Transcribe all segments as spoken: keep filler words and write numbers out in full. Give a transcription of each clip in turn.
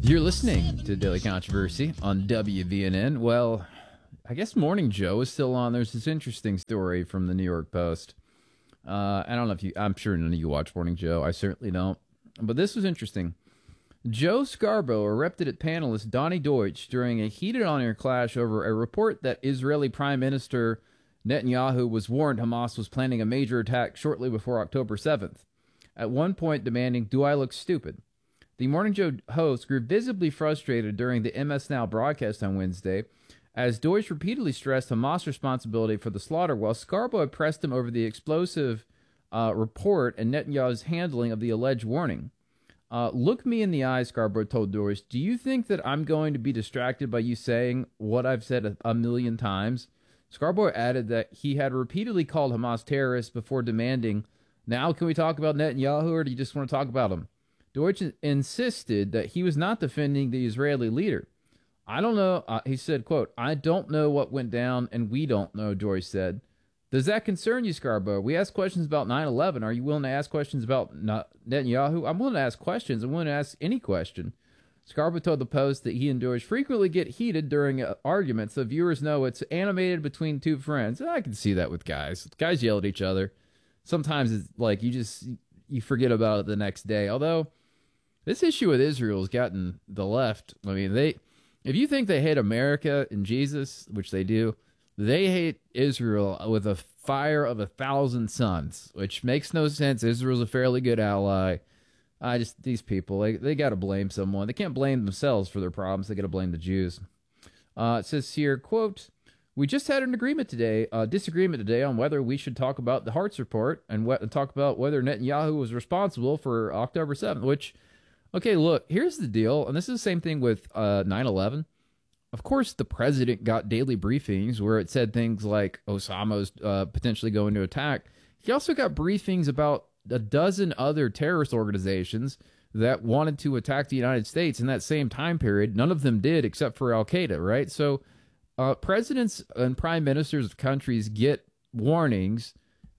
You're listening to Daily Controversy on W V N N. Well, I guess Morning Joe is still on. There's this interesting story from the New York Post. Uh, I don't know if you, I'm sure none of you watch Morning Joe. I certainly don't. But this was interesting. Joe Scarborough erupted at panelist Donny Deutsch during a heated on-air clash over a report that Israeli Prime Minister Netanyahu was warned Hamas was planning a major attack shortly before October seventh, at one point demanding, "Do I look stupid?" The Morning Joe host grew visibly frustrated during the M S Now broadcast on Wednesday, as Deutsch repeatedly stressed Hamas' responsibility for the slaughter, while Scarborough pressed him over the explosive uh, report and Netanyahu's handling of the alleged warning. Uh, look me in the eyes, Scarborough told Deutsch. Do you think that I'm going to be distracted by you saying what I've said a, a million times? Scarborough added that he had repeatedly called Hamas terrorists before demanding, "Now can we talk about Netanyahu, or do you just want to talk about him?" Deutsch insisted that he was not defending the Israeli leader. I don't know, uh, he said, quote, "I don't know what went down, and we don't know," Deutsch said. Does that concern you, Scarborough? We asked questions about nine eleven. Are you willing to ask questions about Netanyahu? I'm willing to ask questions. I'm willing to ask any question. Scarborough told the Post that he and Deutsch frequently get heated during uh, arguments, so viewers know it's animated between two friends. I can see that with guys. Guys yell at each other. Sometimes it's like you just you forget about it the next day. Although this issue with Israel has gotten the left. I mean, they if you think they hate America and Jesus, which they do, they hate Israel with a fire of a thousand suns, which makes no sense. Israel's a fairly good ally. I just, these people, they, they got to blame someone. They can't blame themselves for their problems. They got to blame the Jews. Uh, it says here, quote, "We just had an agreement today, uh, disagreement today on whether we should talk about the Hartz report and what, talk about whether Netanyahu was responsible for October seventh, which, okay, look, here's the deal. And this is the same thing with uh, nine eleven. Of course, the president got daily briefings where it said things like Osama's uh, potentially going to attack. He also got briefings about a dozen other terrorist organizations that wanted to attack the United States in that same time period. None of them did except for Al-Qaeda, right? So uh, presidents and prime ministers of countries get warnings.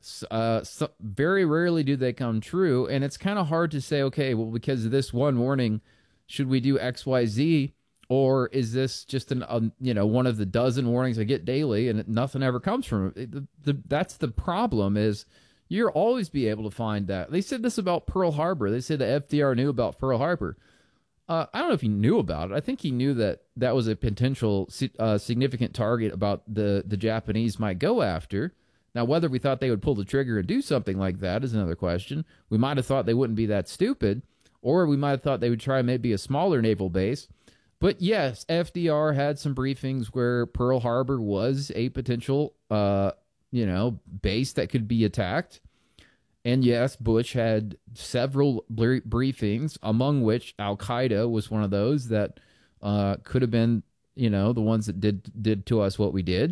Uh, so very rarely do they come true. And it's kind of hard to say, okay, well, because of this one warning, should we do X, Y, Z? Or is this just an um, you know one of the dozen warnings I get daily and nothing ever comes from it? The, the, that's the problem is you'll always be able to find that. They said this about Pearl Harbor. They said the F D R knew about Pearl Harbor. Uh, I don't know if he knew about it. I think he knew that that was a potential uh, significant target about the, the Japanese might go after. Now, whether we thought they would pull the trigger and do something like that is another question. We might have thought they wouldn't be that stupid, or we might have thought they would try maybe a smaller naval base. But yes, F D R had some briefings where Pearl Harbor was a potential, uh, you know, base that could be attacked. And yes, Bush had several br- briefings, among which Al-Qaeda was one of those that uh, could have been, you know, the ones that did did to us what we did.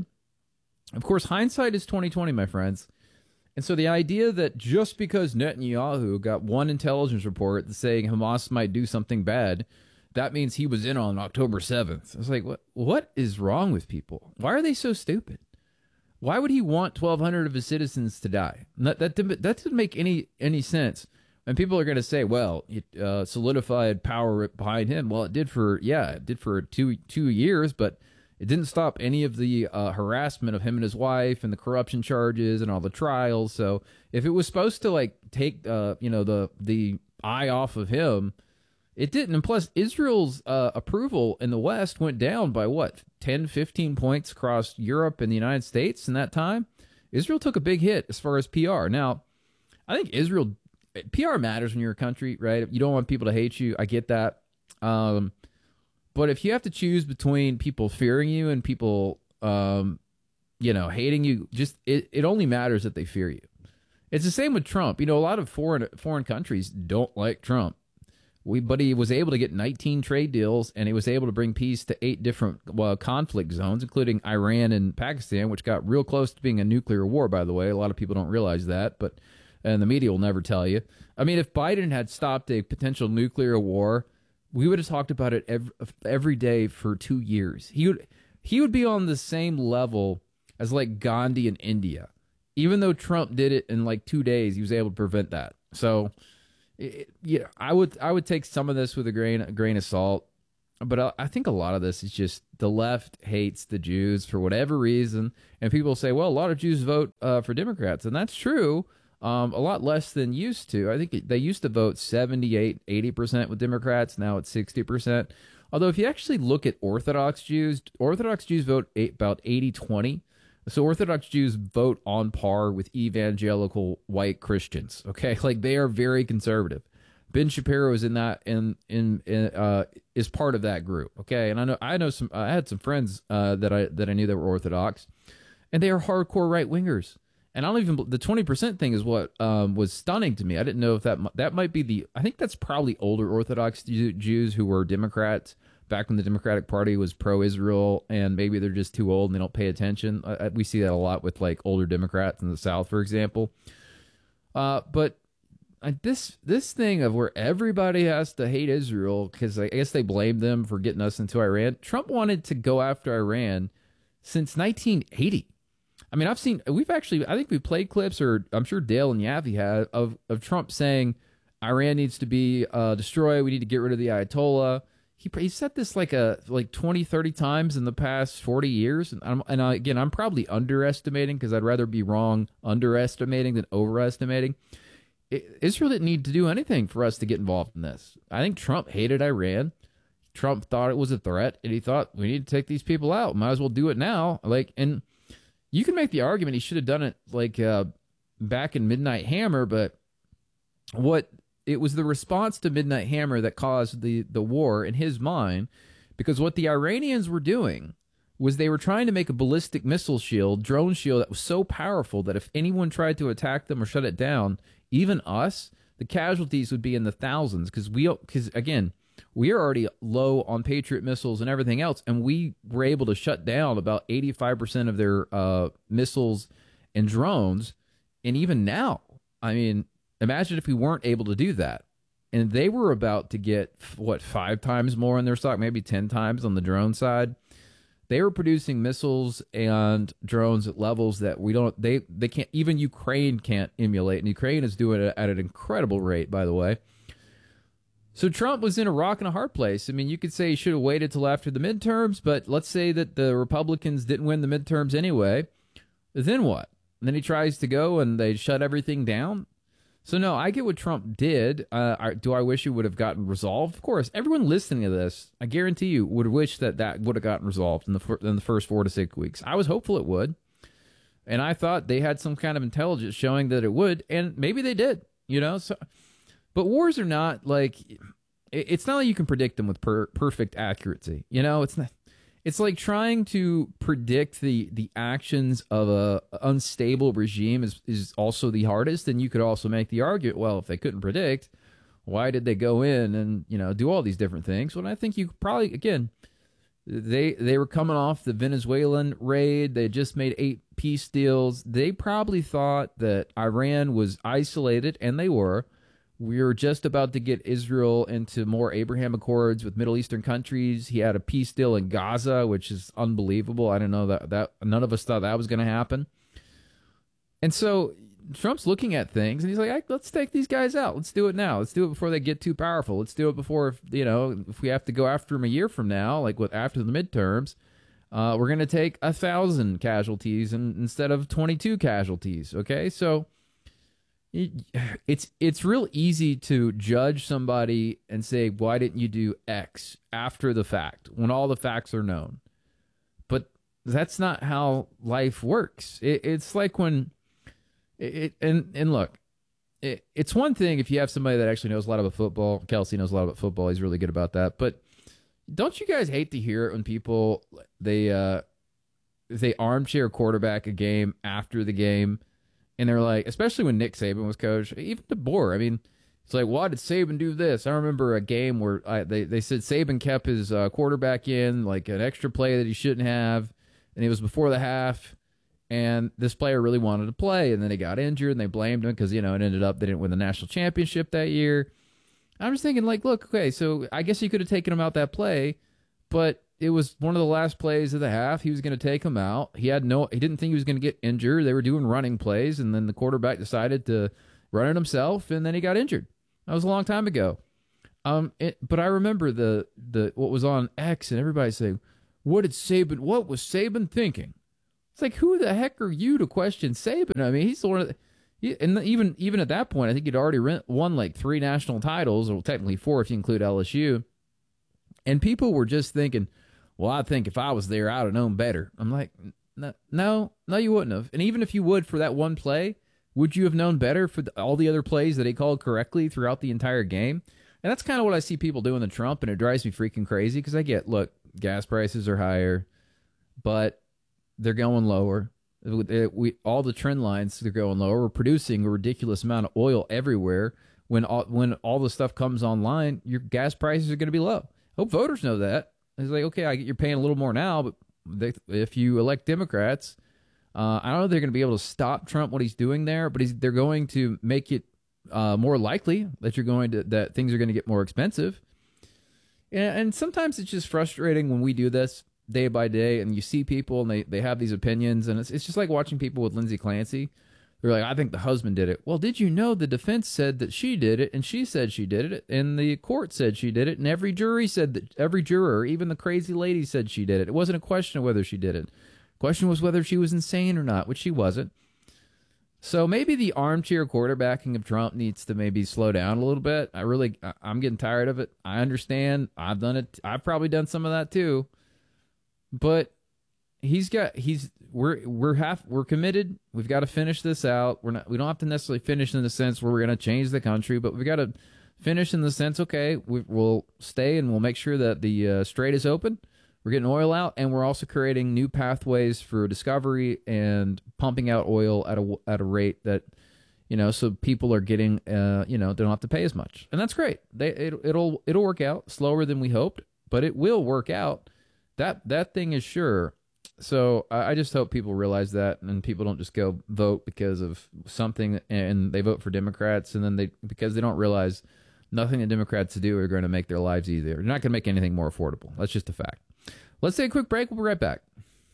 Of course, hindsight is twenty twenty, my friends. And so the idea that just because Netanyahu got one intelligence report saying Hamas might do something bad, that means he was in on October seventh. I was like, what, what is wrong with people? Why are they so stupid? Why would he want twelve hundred of his citizens to die? That, that, that doesn't make any, any sense. And people are going to say, well, it uh, solidified power behind him. Well, it did for, yeah, it did for two, two years, but it didn't stop any of the uh, harassment of him and his wife and the corruption charges and all the trials. So if it was supposed to, like, take, uh, you know, the, the eye off of him, it didn't. And plus, Israel's uh, approval in the West went down by, what, ten, fifteen points across Europe and the United States in that time? Israel took a big hit as far as P R. Now, I think Israel, P R matters when you're a country, right? You don't want people to hate you. I get that. Um, but if you have to choose between people fearing you and people, um, you know, hating you, just it, it only matters that they fear you. It's the same with Trump. You know, a lot of foreign foreign countries don't like Trump. We, but he was able to get nineteen trade deals, and he was able to bring peace to eight different well, conflict zones, including Iran and Pakistan, which got real close to being a nuclear war, by the way. A lot of people don't realize that, but and the media will never tell you. I mean, if Biden had stopped a potential nuclear war, we would have talked about it every, every day for two years. He would he would be on the same level as like Gandhi in India. Even though Trump did it in like two days, he was able to prevent that. So, it, yeah, I would I would take some of this with a grain a grain of salt. but I, I think a lot of this is just the left hates the Jews for whatever reason, and people say, well, a lot of Jews vote uh, for Democrats, and that's true. Um, a lot less than used to. I think it, they used to vote seventy-eight, eighty percent with Democrats. Now it's sixty percent. Although if you actually look at Orthodox Jews, Orthodox Jews vote eight, about eighty twenty. So Orthodox Jews vote on par with evangelical white Christians. Okay, like they are very conservative. Ben Shapiro is in that in in, in uh, is part of that group. Okay, and I know I know some. I had some friends uh, that I that I knew that were Orthodox, and they are hardcore right wingers. And I don't even the twenty percent thing is what um, was stunning to me. I didn't know if that that might be the. I think that's probably older Orthodox Jews who were Democrats back when the Democratic Party was pro-Israel, and maybe they're just too old and they don't pay attention. Uh, we see that a lot with like older Democrats in the South, for example. Uh, but uh, this this thing of where everybody has to hate Israel because I guess they blamed them for getting us into Iran. Trump wanted to go after Iran since nineteen eighty. I mean, I've seen, we've actually, I think we played clips, or I'm sure Dale and Yavi had, of, of Trump saying Iran needs to be uh, destroyed. We need to get rid of the Ayatollah. He he said this like a like twenty, thirty times in the past forty years. And, I'm, and I, again, I'm probably underestimating because I'd rather be wrong underestimating than overestimating. It, Israel didn't need to do anything for us to get involved in this. I think Trump hated Iran. Trump thought it was a threat, and he thought we need to take these people out. Might as well do it now. Like, and you can make the argument he should have done it like uh, back in Midnight Hammer, but what it was the response to Midnight Hammer that caused the, the war in his mind, because what the Iranians were doing was they were trying to make a ballistic missile shield, drone shield that was so powerful that if anyone tried to attack them or shut it down, even us, the casualties would be in the thousands because we, because again, we are already low on Patriot missiles and everything else, and we were able to shut down about eighty-five percent of their uh, missiles and drones. And even now, I mean, imagine if we weren't able to do that. And they were about to get, what, five times more in their stock, maybe ten times on the drone side. They were producing missiles and drones at levels that we don't, they, they can't, even Ukraine can't emulate. And Ukraine is doing it at an incredible rate, by the way. So Trump was in a rock and a hard place. I mean, you could say he should have waited till after the midterms, but let's say that the Republicans didn't win the midterms anyway. Then what? And then he tries to go and they shut everything down. So no, I get what Trump did. Uh, I, do I wish it would have gotten resolved? Of course. Everyone listening to this, I guarantee you, would wish that that would have gotten resolved in the in the first four to six weeks. I was hopeful it would, and I thought they had some kind of intelligence showing that it would, and maybe they did. You know, so. But wars are not like, it's not like you can predict them with per, perfect accuracy. You know, it's not, it's like trying to predict the, the actions of a unstable regime is, is also the hardest. And you could also make the argument, well, if they couldn't predict, why did they go in and, you know, do all these different things? Well, I think you probably, again, they, they were coming off the Venezuelan raid. They just made eight peace deals. They probably thought that Iran was isolated, and they were. We were just about to get Israel into more Abraham Accords with Middle Eastern countries. He had a peace deal in Gaza, which is unbelievable. I don't know that, that none of us thought that was going to happen. And so Trump's looking at things and he's like, hey, let's take these guys out. Let's do it now. Let's do it before they get too powerful. Let's do it before, you know, if we have to go after them a year from now, like with after the midterms, uh, we're going to take a thousand casualties and, instead of twenty-two casualties. Okay. So, It's it's real easy to judge somebody and say, why didn't you do X after the fact, when all the facts are known? But that's not how life works. It, it's like when, it, and, and look, it, it's one thing if you have somebody that actually knows a lot about football. Kelsey knows a lot about football. He's really good about that. But don't you guys hate to hear it when people, they, uh, they armchair quarterback a game after the game? And they're like, especially when Nick Saban was coach, even DeBoer. I mean, it's like, why did Saban do this? I remember a game where I, they, they said Saban kept his uh, quarterback in, like an extra play that he shouldn't have, and it was before the half, and this player really wanted to play, and then he got injured, and they blamed him because, you know, it ended up they didn't win the national championship that year. I'm just thinking, like, look, okay, so I guess he could have taken him out that play, but it was one of the last plays of the half. He was going to take him out. He had no, he didn't think he was going to get injured. They were doing running plays, and then the quarterback decided to run it himself, and then he got injured. That was a long time ago. Um, it, but I remember the the what was on X, and everybody saying, "What did Saban? What was Saban thinking?" It's like, who the heck are you to question Saban? I mean, he's one of the, he, and even even at that point, I think he'd already won like three national titles, or technically four if you include L S U. And people were just thinking, "Well, I think if I was there, I'd have known better." I'm like, no, no, no, you wouldn't have. And even if you would for that one play, would you have known better for the, all the other plays that he called correctly throughout the entire game? And that's kind of what I see people doing to Trump, and it drives me freaking crazy because I get, look, gas prices are higher, but they're going lower. We, we all the trend lines, they're going lower. We're producing a ridiculous amount of oil everywhere. When all, when all the stuff comes online, your gas prices are going to be low. Hope voters know that. It's like, okay, I get you're paying a little more now, but they, if you elect Democrats, uh, I don't know if they're going to be able to stop Trump, what he's doing there, but he's, they're going to make it Uh, more likely that you're going to that things are going to get more expensive, and, and sometimes it's just frustrating when we do this day by day, and you see people and they, they have these opinions, and it's it's just like watching people with Lindsay Clancy. They're like, I think the husband did it. Well, did you know the defense said that she did it, and she said she did it, and the court said she did it, and every jury said that every juror, even the crazy lady, said she did it. It wasn't a question of whether she did it. The question was whether she was insane or not, which she wasn't. So maybe the armchair quarterbacking of Trump needs to maybe slow down a little bit. I really, I'm getting tired of it. I understand. I've done it. I've probably done some of that too. But he's got, he's, we're, we're half, we're committed. We've got to finish this out. We're not, we don't have to necessarily finish in the sense where we're going to change the country, but we've got to finish in the sense, okay, we, we'll stay and we'll make sure that the uh, strait is open. We're getting oil out, and we're also creating new pathways for discovery and pumping out oil at a at a rate that, you know, so people are getting, uh, you know, they don't have to pay as much, and that's great. They it, it'll it'll work out slower than we hoped, but it will work out. That that thing is sure. So I, I just hope people realize that, and people don't just go vote because of something, and they vote for Democrats, and then they because they don't realize nothing the Democrats do are going to make their lives easier. They're not going to make anything more affordable. That's just a fact. Let's take a quick break. We'll be right back.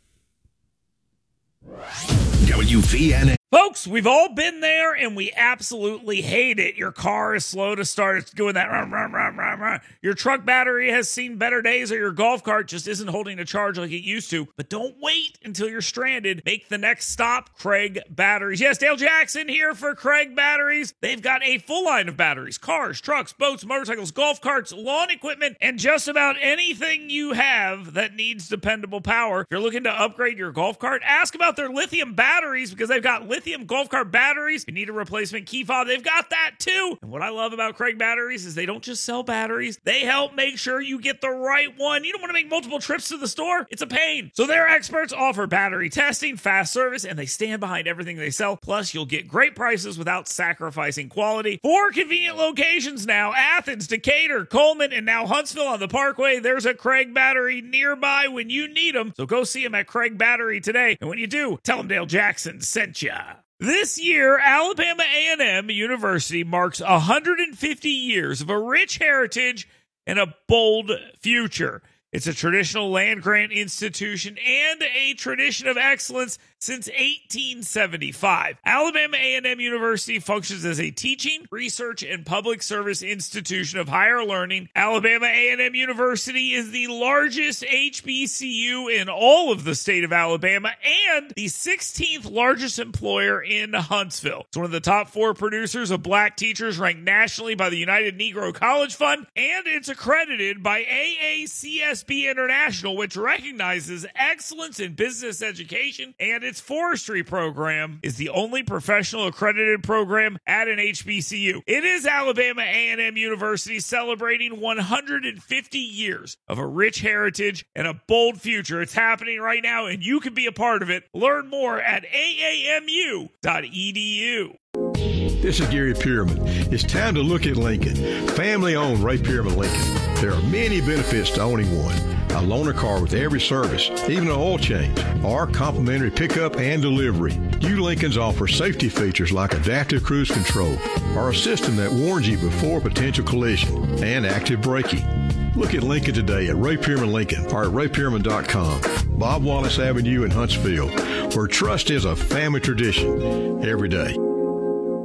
W V N. Folks, we've all been there, and we absolutely hate it. Your car is slow to start. It's doing that. Rah, rah, rah, rah, rah. Your truck battery has seen better days, or your golf cart just isn't holding a charge like it used to. But don't wait until you're stranded. Make the next stop Craig Batteries. Yes, Dale Jackson here for Craig Batteries. They've got a full line of batteries, cars, trucks, boats, motorcycles, golf carts, lawn equipment, and just about anything you have that needs dependable power. If you're looking to upgrade your golf cart, ask about their lithium batteries, because they've got lithium Lithium golf cart batteries. If you need a replacement key fob, they've got that too. And what I love about Craig Batteries is they don't just sell batteries. They help make sure you get the right one. You don't want to make multiple trips to the store. It's a pain. So their experts offer battery testing, fast service, and they stand behind everything they sell. Plus, you'll get great prices without sacrificing quality. Four convenient locations now: Athens, Decatur, Coleman, and now Huntsville on the Parkway. There's a Craig Battery nearby when you need them. So go see them at Craig Battery today. And when you do, tell them Dale Jackson sent ya. This year, Alabama A and M University marks one hundred fifty years of a rich heritage and a bold future. It's a traditional land-grant institution and a tradition of excellence since eighteen seventy-five. Alabama A and M University functions as a teaching, research, and public service institution of higher learning. Alabama A and M University is the largest H B C U in all of the state of Alabama and the sixteenth largest employer in Huntsville. It's one of the top four producers of black teachers, ranked nationally by the United Negro College Fund, and it's accredited by A A C S B International, which recognizes excellence in business education, and its forestry program is the only professional accredited program at an H B C U. It is Alabama A and M University celebrating one hundred fifty years of a rich heritage and a bold future. It's happening right now, and you can be a part of it. Learn more at A A M U dot E D U. This is Gary Pierman. It's time to look at Lincoln. Family-owned Ray Pierman Lincoln. There are many benefits to owning one. A loaner car with every service, even an oil change, or complimentary pickup and delivery. New Lincolns offer safety features like adaptive cruise control, or a system that warns you before potential collision, and active braking. Look at Lincoln today at Ray Pierman Lincoln or at ray pierman dot com. Bob Wallace Avenue in Huntsville, where trust is a family tradition every day.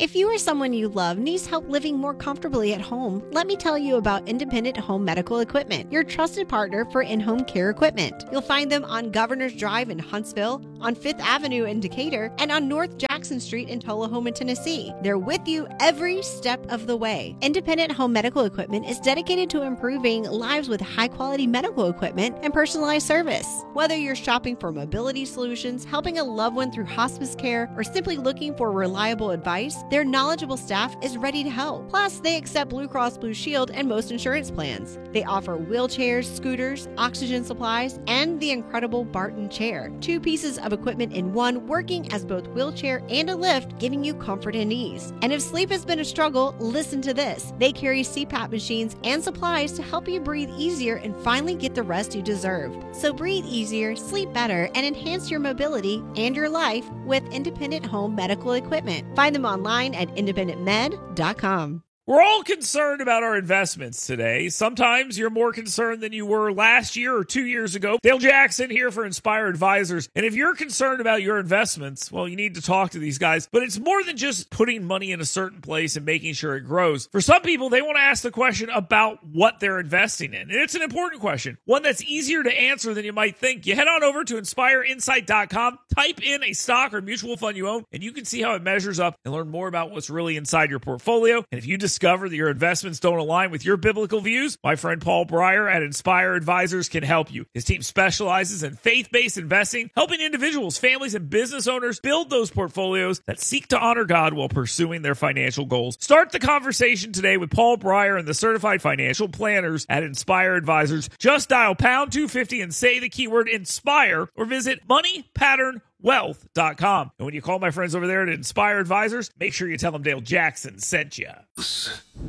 If you or someone you love needs help living more comfortably at home, let me tell you about Independent Home Medical Equipment, your trusted partner for in-home care equipment. You'll find them on Governor's Drive in Huntsville, on Fifth Avenue in Decatur, and on North Jackson Street in Tullahoma, Tennessee. They're with you every step of the way. Independent Home Medical Equipment is dedicated to improving lives with high-quality medical equipment and personalized service. Whether you're shopping for mobility solutions, helping a loved one through hospice care, or simply looking for reliable advice, their knowledgeable staff is ready to help. Plus, they accept Blue Cross Blue Shield and most insurance plans. They offer wheelchairs, scooters, oxygen supplies, and the incredible Barton chair. Two pieces of equipment in one, working as both wheelchair and a lift, giving you comfort and ease. And if sleep has been a struggle, listen to this. They carry C PAP machines and supplies to help you breathe easier and finally get the rest you deserve. So breathe easier, sleep better, and enhance your mobility and your life with Independent Home Medical Equipment. Find them online at independent med dot com. We're all concerned about our investments today. Sometimes you're more concerned than you were last year or two years ago. Dale Jackson here for Inspire Advisors. And if you're concerned about your investments, well, you need to talk to these guys. But it's more than just putting money in a certain place and making sure it grows. For some people, they want to ask the question about what they're investing in. And it's an important question, one that's easier to answer than you might think. You head on over to inspire insight dot com, type in a stock or mutual fund you own, and you can see how it measures up and learn more about what's really inside your portfolio. And if you discover that your investments don't align with your biblical views, my friend Paul Breyer at Inspire Advisors can help you. His team specializes in faith-based investing, helping individuals, families, and business owners build those portfolios that seek to honor God while pursuing their financial goals. Start the conversation today with Paul Breyer and the certified financial planners at Inspire Advisors. Just dial pound two fifty and say the keyword INSPIRE or visit money pattern wealth dot com. And when you call my friends over there at Inspire Advisors, make sure you tell them Dale Jackson sent you.